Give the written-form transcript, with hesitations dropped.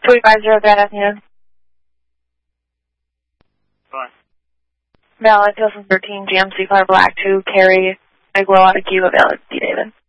250 Grand Avenue. Fine. Valid, 2013 GMC Car Black 2, carry, Iglo out of Cuba, valid, D. David.